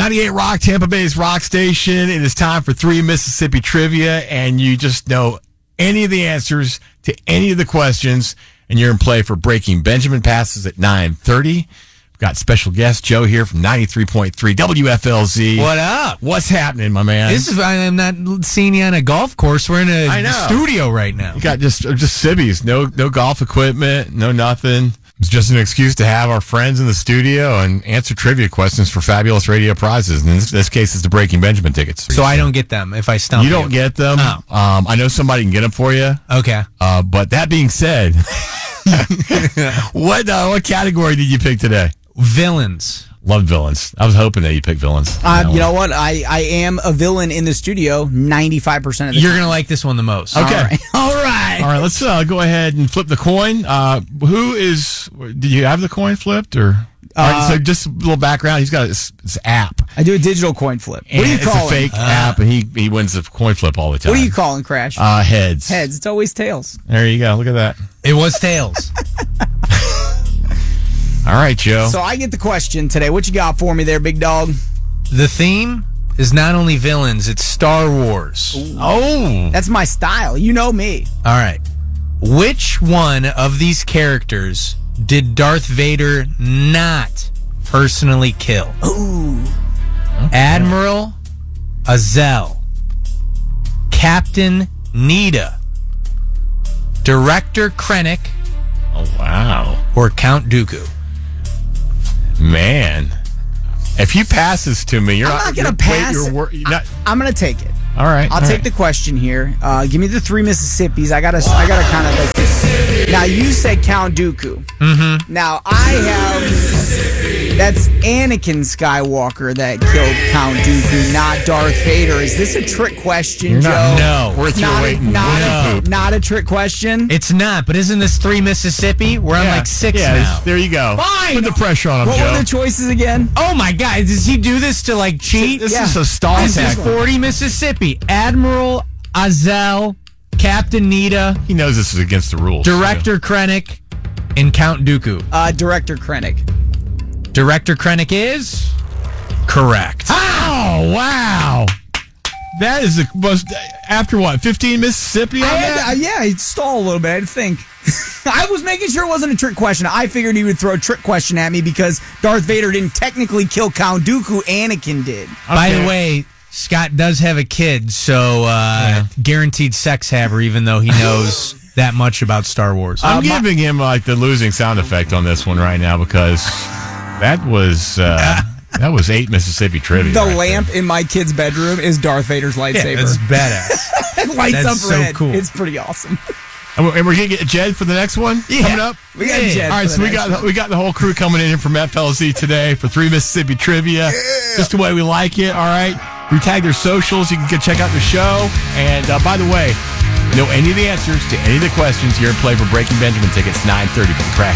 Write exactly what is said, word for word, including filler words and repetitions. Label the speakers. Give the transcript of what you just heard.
Speaker 1: ninety-eight Rock, Tampa Bay's rock station. It is time for three Mississippi trivia, and you just know any of the answers to any of the questions, and you're in play for Breaking Benjamin passes at nine thirty. We've got special guest Joe here from ninety-three point three W F L Z.
Speaker 2: What up?
Speaker 1: What's happening, my man?
Speaker 2: This is I'm not seeing you on a golf course. We're in a
Speaker 1: I know.
Speaker 2: studio right now.
Speaker 1: You got just just civvies, no no golf equipment, no nothing. It's just an excuse to have our friends in the studio and answer trivia questions for fabulous radio prizes. And in this, this case, it's the Breaking Benjamin tickets.
Speaker 2: So I don't get them if I stump
Speaker 1: You don't get them.
Speaker 2: Oh.
Speaker 1: Um, I know somebody can get them for you.
Speaker 2: Okay.
Speaker 1: Uh, but that being said, what uh, what category did you pick today?
Speaker 2: Villains.
Speaker 1: Love villains. I was hoping that you picked villains.
Speaker 3: Uh, you know what? I, I am a villain in the studio ninety-five percent of the
Speaker 2: You're
Speaker 3: time.
Speaker 2: going to like this one the most.
Speaker 1: Okay.
Speaker 3: All right. All right.
Speaker 1: All right, let's uh, go ahead and flip the coin. Uh, who is, do you have the coin flipped? or? All right, so just a little background. He's got this, this app.
Speaker 3: I do a digital coin flip. What
Speaker 1: And
Speaker 3: do you
Speaker 1: it's
Speaker 3: call
Speaker 1: a fake
Speaker 3: it?
Speaker 1: app, and he, he wins the coin flip all the time.
Speaker 3: What are you calling, Crash?
Speaker 1: Uh, heads.
Speaker 3: Heads. It's always tails.
Speaker 1: There you go. Look at that.
Speaker 2: It was tails.
Speaker 1: All right, Joe.
Speaker 3: So I get the question today. What you got for me there, big dog?
Speaker 2: The theme is not only villains, it's Star Wars.
Speaker 1: oh.
Speaker 3: That's my style. You know me.
Speaker 2: All right. Which one of these characters did Darth Vader not personally kill?
Speaker 3: Ooh.
Speaker 2: Admiral Azel, Captain Nita, Director Krennic,
Speaker 1: Oh, wow.
Speaker 2: or Count Dooku?
Speaker 1: Man. If you pass this to me, you're
Speaker 3: I'm not
Speaker 1: you're-
Speaker 3: gonna pass
Speaker 1: You're,
Speaker 3: it.
Speaker 1: wor- you're not,
Speaker 3: I'm going to take it.
Speaker 1: all right.
Speaker 3: I'll
Speaker 1: all
Speaker 3: take
Speaker 1: right.
Speaker 3: the question here. Uh, give me the three Mississippis. I gotta, I gotta kind of like. Now you said Count Dooku. Mm-hmm. Now I have. That's Anakin Skywalker that killed Count Dooku, not Darth Vader. Is this a trick question,
Speaker 1: You're
Speaker 3: Joe?
Speaker 1: not,
Speaker 2: No.
Speaker 1: Worth your
Speaker 3: Not,
Speaker 1: weight
Speaker 3: a,
Speaker 1: in
Speaker 3: not,
Speaker 1: wooden
Speaker 3: a,
Speaker 1: poop.
Speaker 3: not a trick question.
Speaker 2: It's not, but isn't this three Mississippi? We're on
Speaker 1: Yeah,
Speaker 2: like six
Speaker 1: yeah,
Speaker 2: now.
Speaker 1: There you go.
Speaker 2: Fine.
Speaker 1: Put the pressure on him,
Speaker 3: What
Speaker 1: Joe.
Speaker 3: were the choices again?
Speaker 2: Oh my God, does he do this to like cheat?
Speaker 1: This
Speaker 3: Yeah.
Speaker 1: is a stall
Speaker 2: This is
Speaker 1: tactic.
Speaker 2: forty Mississippi. Admiral Azel, Captain Nita,
Speaker 1: He knows this is against the rules.
Speaker 2: Director Krennic, and Count Dooku.
Speaker 3: Uh, Director Krennic.
Speaker 2: Director Krennic is correct.
Speaker 1: Oh, wow. That is the most, after what, fifteen Mississippi on
Speaker 3: I had
Speaker 1: that?
Speaker 3: to- uh, yeah, I stalled a little bit. I had to think. I was making sure it wasn't a trick question. I figured he would throw a trick question at me because Darth Vader didn't technically kill Count Dooku. Anakin did.
Speaker 2: By
Speaker 1: Okay.
Speaker 2: the way, Scott does have a kid, so uh, guaranteed sex haver, even though he knows that much about Star Wars.
Speaker 1: I'm
Speaker 3: Uh, my-
Speaker 1: giving him like the losing sound effect on this one right now because that was uh, that was eight Mississippi trivia.
Speaker 3: The
Speaker 1: right
Speaker 3: lamp in my kid's bedroom is Darth Vader's
Speaker 2: yeah,
Speaker 3: lightsaber.
Speaker 2: it's badass.
Speaker 3: It lights
Speaker 2: that's
Speaker 3: up
Speaker 2: so
Speaker 3: red.
Speaker 2: cool.
Speaker 3: It's pretty awesome.
Speaker 1: there. And we're, and we're gonna get Jed for the next one coming up.
Speaker 3: We got
Speaker 2: Yeah.
Speaker 3: Jed.
Speaker 1: All right,
Speaker 3: for
Speaker 1: so
Speaker 3: the
Speaker 1: we
Speaker 3: next
Speaker 1: got
Speaker 3: one.
Speaker 1: we got the whole crew coming in from F L Z today for three Mississippi trivia. Just the way we like it. All right, we tag their socials. You can go check out the show. And uh, by the way, know any of the answers to any of the questions. You're in play for Breaking Benjamin tickets nine thirty from Crash.